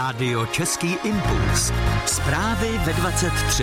Rádio Český impuls. Zprávy ve 23.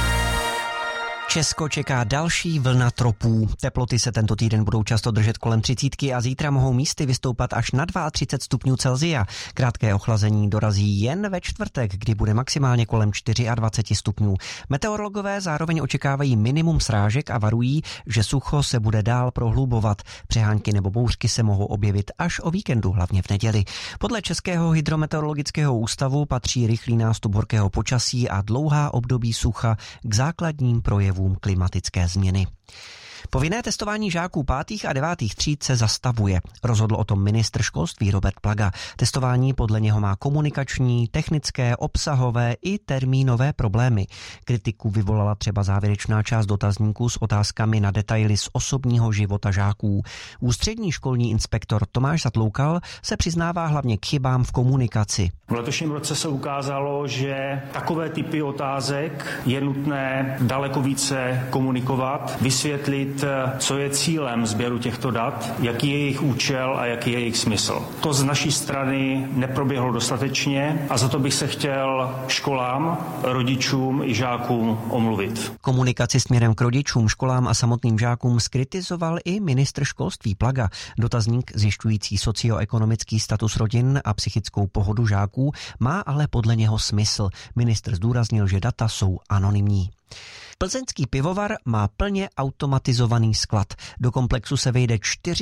Česko čeká další vlna tropů. Teploty se tento týden budou často držet kolem 30 a zítra mohou místy vystoupat až na 32 stupňů Celsia. Krátké ochlazení dorazí jen ve čtvrtek, kdy bude maximálně kolem 24 stupňů. Meteorologové zároveň očekávají minimum srážek a varují, že sucho se bude dál prohlubovat. Přehánky nebo bouřky se mohou objevit až o víkendu, hlavně v neděli. Podle Českého hydrometeorologického ústavu patří rychlý nástup horkého počasí a dlouhá období sucha k základním projevům klimatické změny. Povinné testování žáků 5. a 9. tříd se zastavuje. Rozhodl o tom ministr školství Robert Plaga. Testování podle něho má komunikační, technické, obsahové i termínové problémy. Kritiku vyvolala třeba závěrečná část dotazníků s otázkami na detaily z osobního života žáků. Ústřední školní inspektor Tomáš Zatloukal se přiznává hlavně k chybám v komunikaci. V letošním roce se ukázalo, že takové typy otázek je nutné daleko více komunikovat, vysvětlit, co je cílem sběru těchto dat, jaký je jejich účel a jaký je jejich smysl. To z naší strany neproběhlo dostatečně a za to bych se chtěl školám, rodičům i žákům omluvit. Komunikaci směrem k rodičům, školám a samotným žákům zkritizoval i ministr školství Plaga. Dotazník zjišťující socioekonomický status rodin a psychickou pohodu žáků má ale podle něho smysl. Ministr zdůraznil, že data jsou anonymní. Plzeňský pivovar má plně automatizovaný sklad. Do komplexu se vejde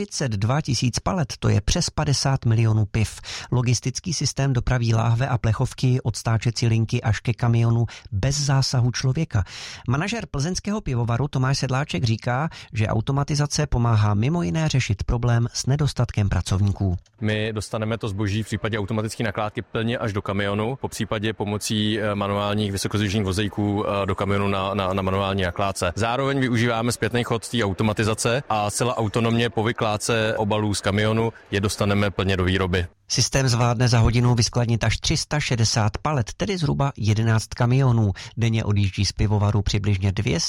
42 000 palet, to je přes 50 milionů piv. Logistický systém dopraví láhve a plechovky od stáčecí linky až ke kamionu bez zásahu člověka. Manažer plzeňského pivovaru Tomáš Sedláček říká, že automatizace pomáhá mimo jiné řešit problém s nedostatkem pracovníků. My dostaneme to zboží v případě automatické nakládky plně až do kamionu, po případě pomocí manuálních vysokozdvižných vozejků do kamionu na manuální nakládce. Zároveň využíváme zpětný chod té automatizace a zcela autonomně po vykládce obalů z kamionu je dostaneme plně do výroby. Systém zvládne za hodinu vyskladnit až 360 palet, tedy zhruba 11 kamionů. Denně odjíždí z pivovaru přibližně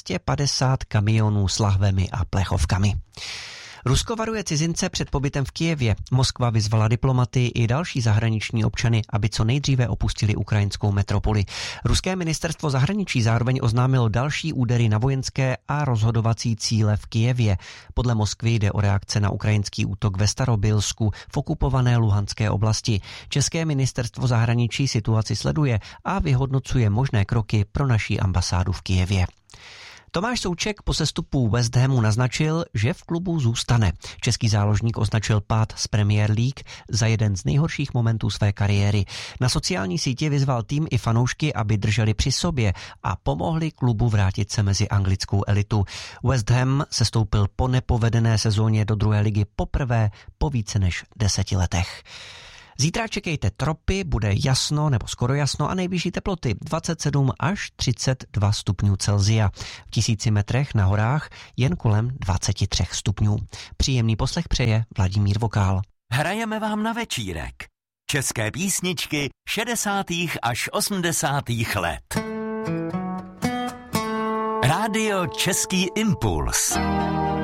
250 kamionů s lahvemi a plechovkami. Rusko varuje cizince před pobytem v Kyjevě. Moskva vyzvala diplomaty i další zahraniční občany, aby co nejdříve opustili ukrajinskou metropoli. Ruské ministerstvo zahraničí zároveň oznámilo další údery na vojenské a rozhodovací cíle v Kyjevě. Podle Moskvy jde o reakce na ukrajinský útok ve Starobylsku v okupované Luhanské oblasti. České ministerstvo zahraničí situaci sleduje a vyhodnocuje možné kroky pro naší ambasádu v Kyjevě. Tomáš Souček po sestupu West Hamu naznačil, že v klubu zůstane. Český záložník označil pád z Premier League za jeden z nejhorších momentů své kariéry. Na sociální síti vyzval tým i fanoušky, aby drželi při sobě a pomohli klubu vrátit se mezi anglickou elitu. West Ham sestoupil po nepovedené sezóně do druhé ligy poprvé po více než 10 letech. Zítra čekejte tropy, bude jasno nebo skoro jasno a nejvyšší teploty 27 až 32 stupňů Celsia. V 1000 metrech na horách jen kolem 23 stupňů. Příjemný poslech přeje Vladimír Vokál. Hrajeme vám na večírek. České písničky 60. až 80. let. Rádio Český impuls.